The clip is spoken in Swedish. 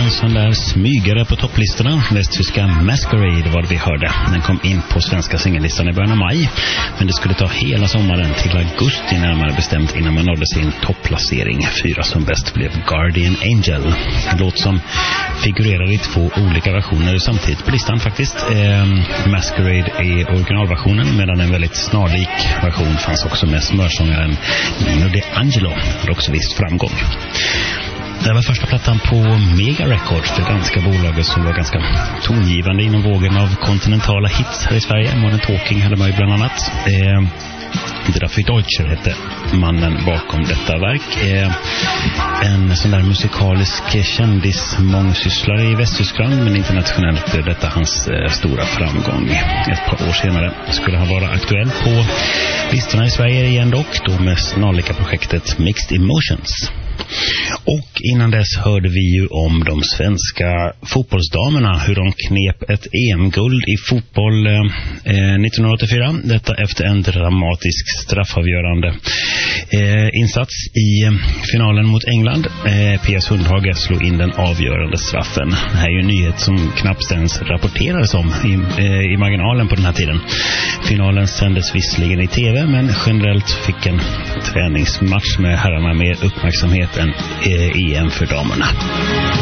en sån där smygare på topplistorna. Västtyska Masquerade var det vi hörde. Den kom in på svenska singellistan i början av maj. Men det skulle ta hela sommaren till augusti närmare bestämt innan man nådde sin topplacering. 4 som bäst blev Guardian Angel. En låt som figurerar i 2 olika versioner samtidigt på listan faktiskt. Masquerade är originalversionen, medan en väldigt snarlik version fanns också med smörsångaren Nino D'Angelo. Har också visst framgång. Det var första plattan på Mega Records, det danska bolaget som var ganska tongivande inom vågen av kontinentala hits här i Sverige. Modern Talking hade man ju bland annat. Drafi Deutscher hette mannen bakom detta verk. En sån där musikalisk kändis-mångsysslare i Västtyskland, men internationellt är detta hans stora framgång. Ett par år senare skulle han vara aktuell på listorna i Sverige igen dock, då med snarlika projektet Mixed Emotions. Och innan dess hörde vi ju om de svenska fotbollsdamerna, hur de knep ett EM-guld i fotboll 1984. Detta efter en dramatisk straffavgörande insats i finalen mot England. Pia Sundhage slog in den avgörande straffen. Det här är ju en nyhet som knappt ens rapporterades om i marginalen på den här tiden. Finalen sändes visserligen i tv, men generellt fick en träningsmatch med herrarna mer uppmärksamhet än EM för damerna.